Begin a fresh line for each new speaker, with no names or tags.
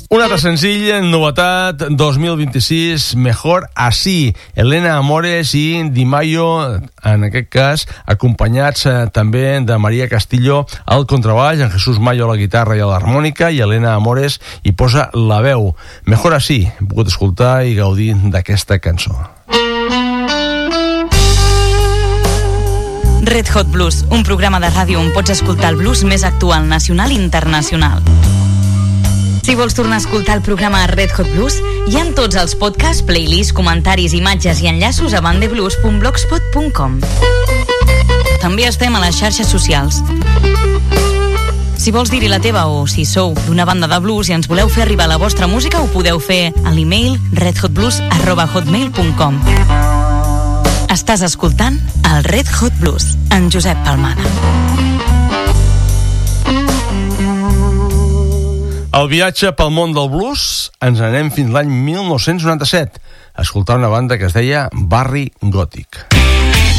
Un altre senzill, novetat 2026, Mejor Así. Elena Amores i Di Mayo, en aquest cas, acompanyats també de Maria Castillo al contrabaix, en Jesús Mayo a la guitarra i a l'harmònica, i Elena Amores hi posa la veu. Mejor Así. Hem pogut escoltar i gaudir d'aquesta cançó.
Red Hot Blues, un programa de ràdio on pots escoltar el blues més actual, nacional i internacional. Si vols tornar a escoltar el programa Red Hot Blues, hi ha tots els podcasts, playlists, comentaris, imatges i enllaços a bandeblues.blogspot.com. També estem a les xarxes socials. Si vols dir-hi la teva o si sou d'una banda de blues i ens voleu fer arribar la vostra música, ho podeu fer a l'email redhotblues@hotmail.com. Estàs escoltant el Red Hot Blues, en Josep Palmada.
El viatge pel món del blues ens anem fins l'any 1997 a escoltar una banda que es deia Barri Gòtic.